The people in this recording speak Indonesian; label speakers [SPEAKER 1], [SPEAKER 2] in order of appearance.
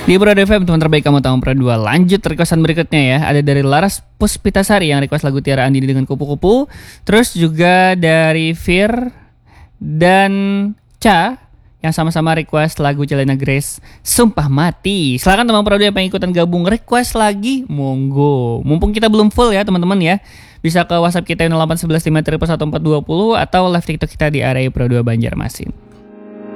[SPEAKER 1] Di Pro FM teman terbaik kamu tahun Pro 2. Lanjut requestan berikutnya ya. Ada dari Laras Puspitasari yang request lagu Tiara Andini dengan Kupu-Kupu. Terus juga dari Fir dan Cha yang sama-sama request lagu Celena Grace Sumpah Mati. Silakan teman Pro 2 yang pengen ikutan gabung request lagi, monggo. Mumpung kita belum full ya teman-teman ya. Bisa ke WhatsApp kita 0811 5 1420 atau live TikTok kita di area Pro 2 Banjarmasin.